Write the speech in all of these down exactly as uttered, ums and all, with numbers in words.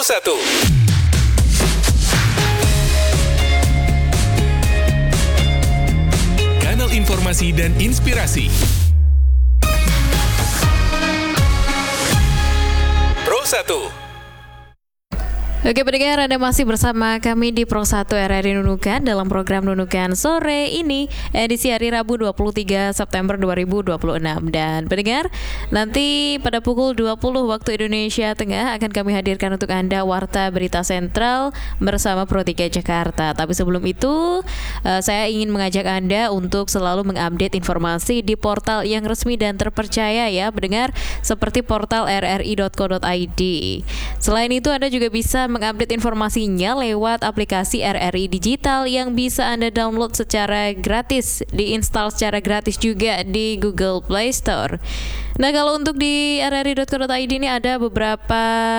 satu. Kanal informasi dan inspirasi. Pro satu. Oke pendengar, Anda masih bersama kami di Pro satu R R I Nunukan dalam program Nunukan Sore ini, edisi hari Rabu dua puluh tiga September dua ribu dua puluh enam. Dan pendengar, nanti pada pukul dua puluh waktu Indonesia Tengah akan kami hadirkan untuk Anda Warta Berita Sentral bersama Pro tiga Jakarta. Tapi sebelum itu, uh, saya ingin mengajak Anda untuk selalu mengupdate informasi di portal yang resmi dan terpercaya ya pendengar, seperti portal r r i dot co dot i d. Selain itu, Anda juga bisa mengupdate informasinya lewat aplikasi R R I Digital yang bisa Anda download secara gratis, diinstal secara gratis juga di Google Play Store. Nah, kalau untuk di r r i dot co dot i d ini ada beberapa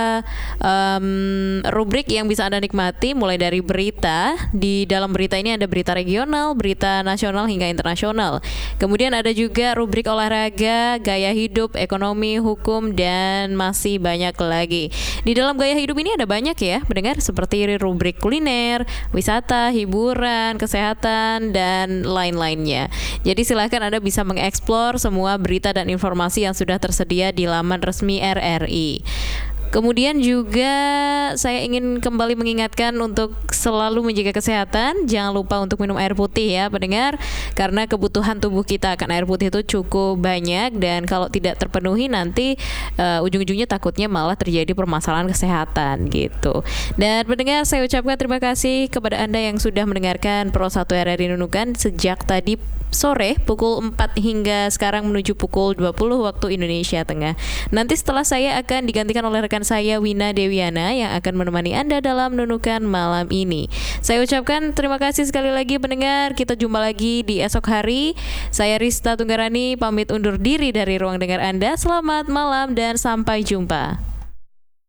um, rubrik yang bisa Anda nikmati, mulai dari berita. Di dalam berita ini ada berita regional, berita nasional hingga internasional. Kemudian ada juga rubrik olahraga, gaya hidup, ekonomi, hukum, dan masih banyak lagi. Di dalam gaya hidup ini ada banyak ya pendengar, seperti rubrik kuliner, wisata, hiburan, kesehatan, dan lain-lainnya. Jadi silakan Anda bisa mengeksplor semua berita dan informasi yang sudah tersedia di laman resmi R R I. Kemudian juga saya ingin kembali mengingatkan untuk selalu menjaga kesehatan. Jangan lupa untuk minum air putih ya pendengar, karena kebutuhan tubuh kita akan air putih itu cukup banyak, dan kalau tidak terpenuhi nanti uh, ujung-ujungnya takutnya malah terjadi permasalahan kesehatan gitu. Dan pendengar, saya ucapkan terima kasih kepada Anda yang sudah mendengarkan Pro satu R R I Nunukan sejak tadi sore pukul empat hingga sekarang menuju pukul dua puluh waktu Indonesia Tengah. Nanti setelah saya akan digantikan oleh rekan saya Wina Dewiana yang akan menemani Anda dalam Nunukan malam ini. Saya ucapkan terima kasih sekali lagi pendengar. Kita jumpa lagi di esok hari. Saya Rista Tunggarani pamit undur diri dari ruang dengar Anda. Selamat malam dan sampai jumpa.